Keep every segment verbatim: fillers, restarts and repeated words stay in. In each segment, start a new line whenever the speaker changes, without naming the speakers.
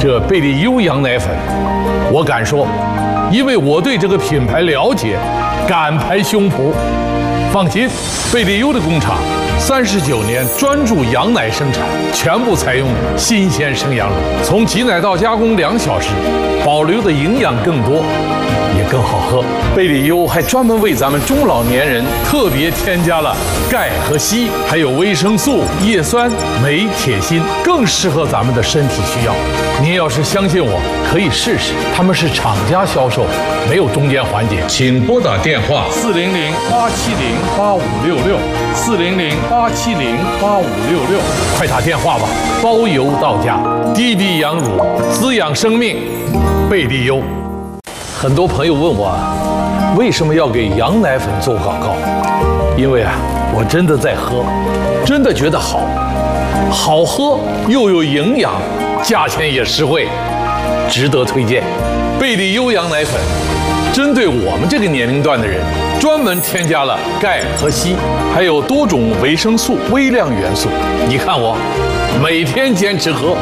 这贝利优羊奶粉，我敢说，因为我对这个品牌了解，敢拍胸脯。放心，贝利优的工厂三十九年专注羊奶生产，全部采用新鲜生羊乳，从挤奶到加工两小时，保留的营养更多，也更好喝。贝利优还专门为咱们中老年人特别添加了钙和硒，还有维生素、叶酸、镁、铁、锌，更适合咱们的身体需要。您要是相信我，可以试试。他们是厂家销售，没有中间环节。请拨打电话四零零八七零八五六六四零零八七零八五六六，快打电话吧，包邮到家。滴滴羊乳，滋养生命，贝利优。很多朋友问我，为什么要给羊奶粉做广告？因为啊，我真的在喝，真的觉得好，好喝又有营养，价钱也实惠，值得推荐。贝利优羊奶粉针对我们这个年龄段的人，专门添加了钙和硒，还有多种维生素、微量元素。你看我每天坚持喝。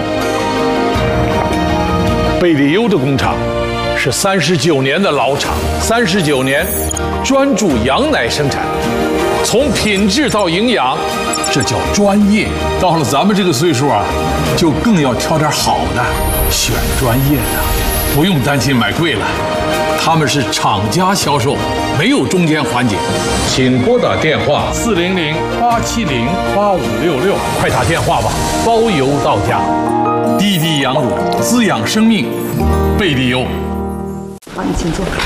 贝利优的工厂是三十九年的老厂，三十九年专注羊奶生产，从品质到营养，这叫专业。到了咱们这个岁数啊，就更要挑点好的，选专业的，不用担心买贵了。他们是厂家销售，没有中间环节。请拨打电话四零零八七零八五六六，快打电话吧，包邮到家。滴滴羊乳，滋养生命，贝利优。
好，你请坐。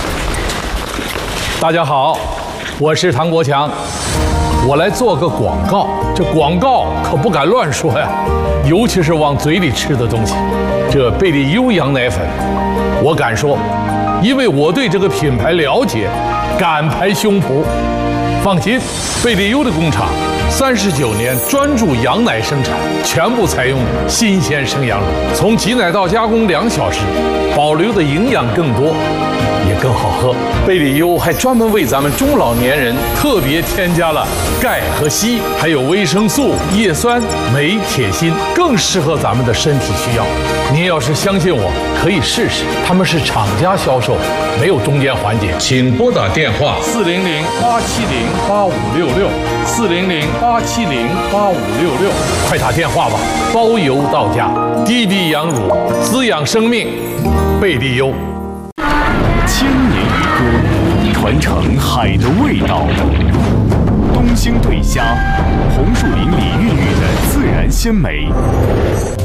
大家好，我是唐国强，我来做个广告。这广告可不敢乱说呀，尤其是往嘴里吃的东西。这贝利优羊奶粉，我敢说，因为我对这个品牌了解，敢拍胸脯。放心，贝利优的工厂三十九年专注羊奶生产，全部采用新鲜生羊乳，从挤奶到加工两小时，保留的营养更多，也更好喝。贝利优还专门为咱们中老年人特别添加了钙和硒，还有维生素、叶酸、镁、铁、锌，更适合咱们的身体需要。您要是相信我，可以试试。他们是厂家销售，没有中间环节。请拨打电话四零零八七零八五六六四零零八七零八五六六，快打电话吧，包邮到家。滴滴羊乳，滋养生命，贝利优。
千年渔歌，传承海的味道。东兴对虾，红树林里孕育的自然鲜美。